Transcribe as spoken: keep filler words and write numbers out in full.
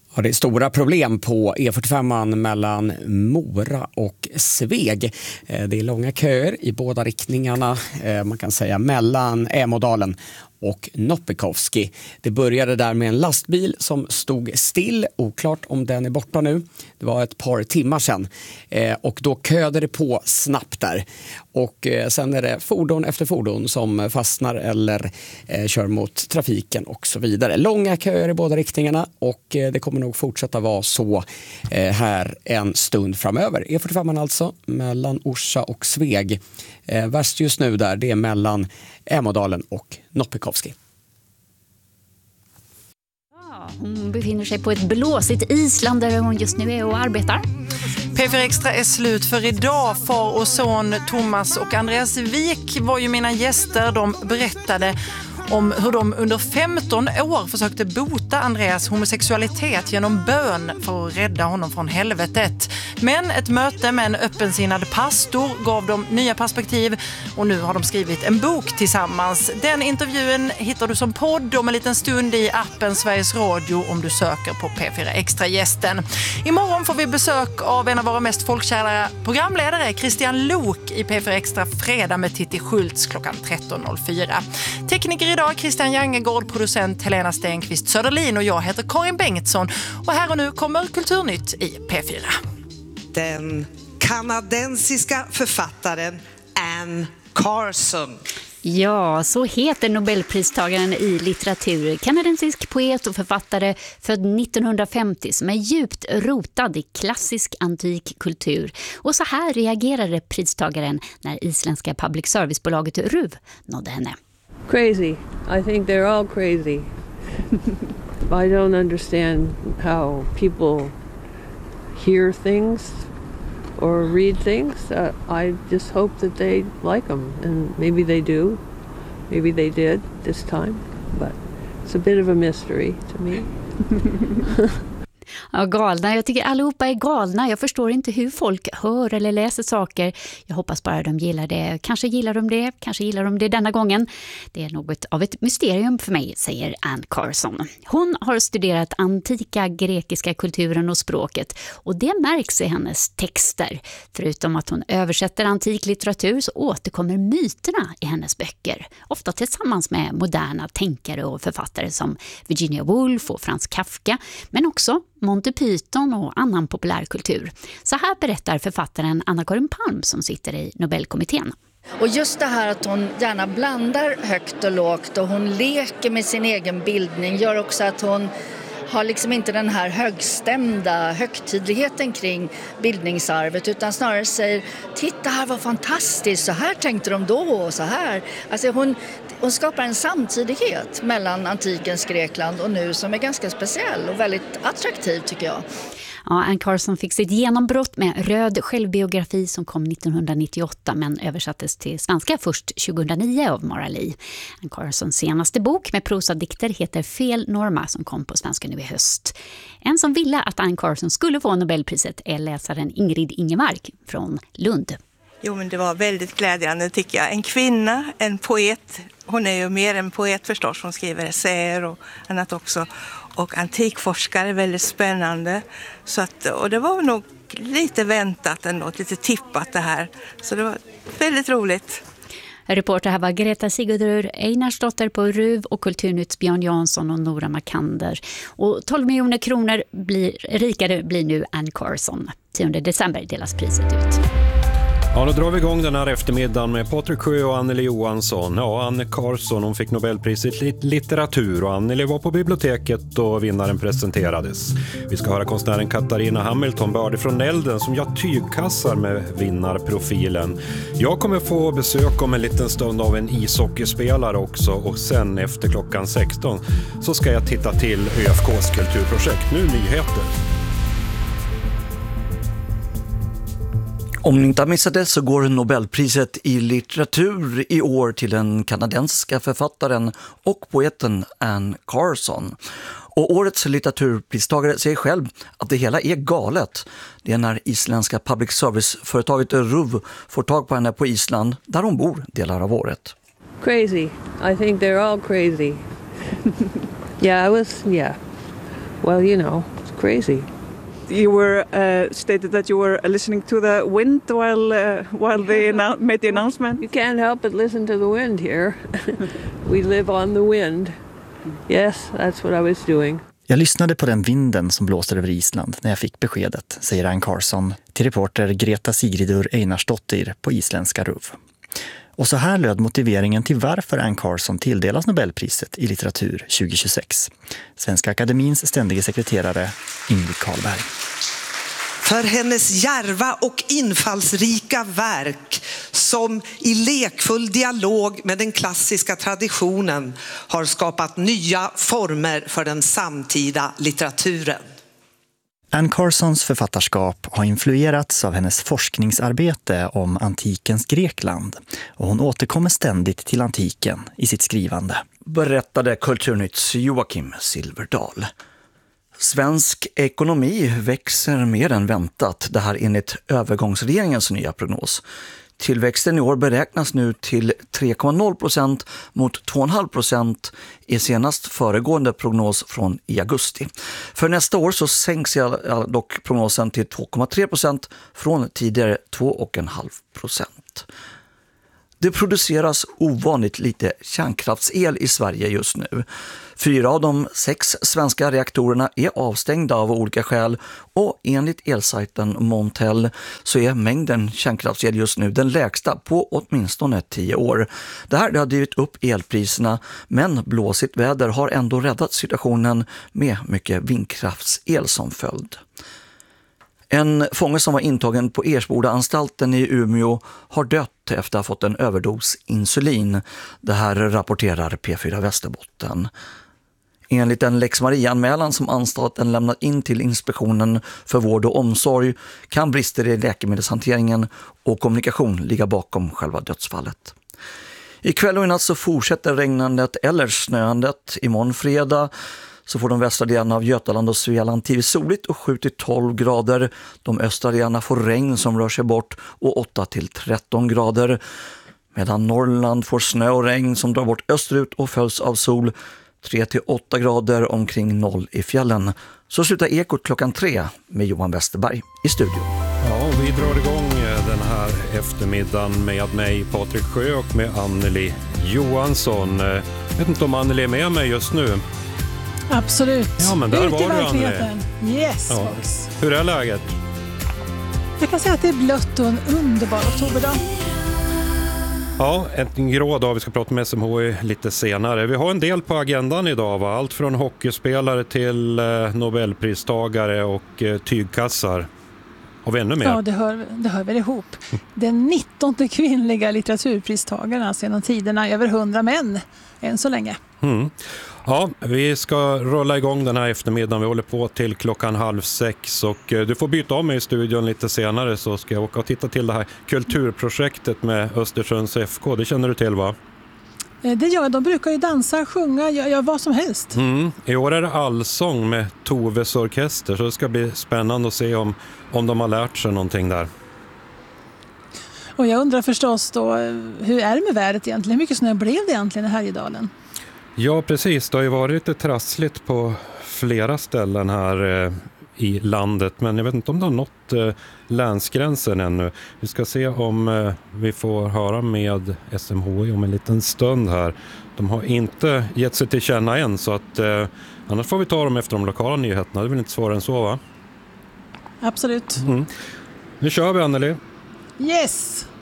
Ja, det är stora problem på E fyrtiofem mellan Mora och Sveg. Det är långa köer i båda riktningarna, man kan säga mellan Ämådalen och Noppikoski. Det började där med en lastbil som stod still, oklart om den är borta nu. Det var ett par timmar sedan eh, och då köade det på snabbt där. Och eh, sen är det fordon efter fordon som fastnar eller eh, kör mot trafiken och så vidare. Långa köer i båda riktningarna och eh, det kommer nog fortsätta vara så eh, här en stund framöver. E fyrtiofem alltså mellan Orsa och Sveg. Eh, värst just nu där, det är mellan Ämådalen och Noppikoski. Ja, hon befinner sig på ett blåsigt Island där hon just nu är och arbetar. P fyra Extra är slut för idag. Far och son Thomas och Andreas Wik var ju mina gäster. De berättade om hur de under femton år försökte bota Andreas homosexualitet genom bön för att rädda honom från helvetet. Men ett möte med en öppensinnad pastor gav dem nya perspektiv och nu har de skrivit en bok tillsammans. Den intervjun hittar du som podd om en liten stund i appen Sveriges Radio om du söker på P fyra Extra-gästen. Imorgon får vi besök av en av våra mest folkkära programledare, Christian Lok, i P fyra Extra fredag med Titti Schultz klockan tretton noll fyra. Tekniker idag Christian Jangegård, producent Helena Stenqvist Söderlin och jag heter Karin Bengtsson. Och här och nu kommer Kulturnytt i P fyra. Den kanadensiska författaren Anne Carson. Ja, så heter Nobelpristagaren i litteratur, kanadensisk poet och författare född nittonhundrafemtio som är djupt rotad i klassisk antik kultur. Och så här reagerade pristagaren när isländska public service-bolaget R U V nådde henne. Crazy. I think they're all crazy. I don't understand how people hear things or read things. Uh, I just hope that they like them, and maybe they do. Maybe they did this time, but it's a bit of a mystery to me. Ja, galna. Jag tycker allihopa är galna. Jag förstår inte hur folk hör eller läser saker. Jag hoppas bara de gillar det. Kanske gillar de det, kanske gillar de det denna gången. Det är något av ett mysterium för mig, säger Anne Carson. Hon har studerat antika grekiska kulturen och språket och det märks i hennes texter. Förutom att hon översätter antik litteratur så återkommer myterna i hennes böcker. Ofta tillsammans med moderna tänkare och författare som Virginia Woolf och Franz Kafka, men också Monty Python och annan populärkultur. Så här berättar författaren Anna-Karin Palm som sitter i Nobelkommittén. Och just det här att hon gärna blandar högt och lågt och hon leker med sin egen bildning gör också att hon har liksom inte den här högstämda högtidligheten kring bildningsarvet utan snarare säger, titta här var fantastiskt, så här tänkte de då och så här. Alltså hon, hon skapar en samtidighet mellan antikens Grekland och nu som är ganska speciell och väldigt attraktiv tycker jag. Ja, Anne Carson fick sitt genombrott med Röd självbiografi som kom nittonhundranittioåtta men översattes till svenska först tjugohundranio av Mara Lee. Anne Carsons senaste bok med prosadikter heter Fel Norma som kom på svenska nu i höst. En som ville att Anne Carson skulle få Nobelpriset är läsaren Ingrid Ingemark från Lund. Jo, men det var väldigt glädjande tycker jag. En kvinna, en poet. Hon är ju mer en poet förstås. Hon skriver essäer och annat också. Och antikforskare, väldigt spännande. Så att, och det var nog lite väntat ändå, lite tippat det här. Så det var väldigt roligt. Reporter här var Greta Sigurdur, Einarsdotter på R U V och Kulturnytts Björn Jansson och Nora Makander. Och tolv miljoner kronor blir, rikare blir nu Anne Carson. tionde december delas priset ut. Ja, då drar vi igång den här eftermiddagen med Patrik Sjö och Anneli Johansson. Ja, Anne Carson, hon fick Nobelpriset i litteratur och Anneli var på biblioteket och vinnaren presenterades. Vi ska höra konstnären Katarina Hamilton Börde från Elden som gör tygkassar med vinnarprofilen. Jag kommer få besök om en liten stund av en ishockeyspelare också och sen efter klockan sexton så ska jag titta till Ö F K:s kulturprojekt. Nu nyheter. Om ni inte har missat det så går Nobelpriset i litteratur i år till den kanadensiska författaren och poeten Anne Carson. Och årets litteraturpristagare säger själv att det hela är galet. Det är när isländska public service-företaget R U V får tag på henne på Island där hon bor delar av året. Crazy. I think they're all crazy. Yeah, I was, yeah. Well, you know, crazy. You were uh, stated that you were listening to the wind while uh, while they annou- made the announcement. You can't help but listen to the wind here. We live on the wind. Yes, that's what I was doing. Jag lyssnade på den vinden som blåste över Island när jag fick beskedet, säger Anne Carson till reporter Greta Sigridur Einarsdottir på isländska R U V. Och så här löd motiveringen till varför Anne Carson tilldelas Nobelpriset i litteratur tjugohundratjugosex. Svenska Akademins ständige sekreterare Ingrid Carlberg. För hennes djärva och infallsrika verk som i lekfull dialog med den klassiska traditionen har skapat nya former för den samtida litteraturen. Anne Carsons författarskap har influerats av hennes forskningsarbete om antikens Grekland och hon återkommer ständigt till antiken i sitt skrivande. Berättade Kulturnytts Joakim Silverdal. Svensk ekonomi växer mer än väntat, det här enligt övergångsregeringens nya prognos. Tillväxten i år beräknas nu till tre komma noll procent mot två komma fem procent i senast föregående prognos från i augusti. För nästa år så sänks dock prognosen till två komma tre procent från tidigare två komma fem procent. Det produceras ovanligt lite kärnkraftsel i Sverige just nu. Fyra av de sex svenska reaktorerna är avstängda av olika skäl och enligt elsajten Montel så är mängden kärnkraftsel just nu den lägsta på åtminstone tio år. Det här det har drivit upp elpriserna, men blåsigt väder har ändå räddat situationen med mycket vindkraftsel som följd. En fånge som var intagen på Ersboda-anstalten i Umeå har dött efter att ha fått en överdos insulin. Det här rapporterar P fyra Västerbotten. Enligt en Lex Maria-anmälan som anstalten lämnat in till Inspektionen för vård och omsorg kan brister i läkemedelshanteringen och kommunikation ligga bakom själva dödsfallet. Ikväll och i natt så fortsätter regnandet eller snöandet. Imorgon fredag så får de västra delarna av Götaland och Svealand till soligt och sju till tolv grader. De östra delarna får regn som rör sig bort och åtta till tretton grader. Medan Norrland får snö och regn som drar bort österut och följs av sol. tre till åtta grader omkring noll i fjällen. Så slutar Ekot klockan tre med Johan Westerberg i studion. Ja, vi drar igång den här eftermiddagen med mig, Patrik Sjö, och med Anneli Johansson. Jag vet inte om Anneli är med mig just nu. Absolut. Ja, men där Ut var i du, verkligheten. Yes, ja. folks. Hur är läget? Jag kan säga att det är blött och en underbar oktoberdag. Ja, en grå dag. Vi ska prata med S M H I lite senare. Vi har en del på agendan idag, va? Allt från hockeyspelare till eh, Nobelpristagare och eh, tygkassar. Har vi ännu mer? Ja, det hör, det hör väl ihop. Den nittonde kvinnliga litteraturpristagaren sedan tiderna, över hundra män än så länge. Mm. Ja, vi ska rulla igång den här eftermiddagen. Vi håller på till klockan halv sex och eh, du får byta om mig i studion lite senare så ska jag åka och titta till det här kulturprojektet med Östersunds F K. Det känner du till, va? Det gör jag. De brukar ju dansa, sjunga, göra ja, vad som helst. Mm. I år är det allsång med Toves orkester så det ska bli spännande att se om, om de har lärt sig någonting där. Och jag undrar förstås då, hur är det med vädret egentligen? Hur mycket snö blev det egentligen i Härjedalen? Ja, precis. Det har ju varit lite trassligt på flera ställen här eh, i landet. Men jag vet inte om det har nått eh, länsgränsen ännu. Vi ska se om eh, vi får höra med S M H I om en liten stund här. De har inte gett sig till känna än så att eh, annars får vi ta dem efter de lokala nyheterna. Det är väl inte svårare än så, va? Absolut. Mm. Nu kör vi, Anneli. Yes!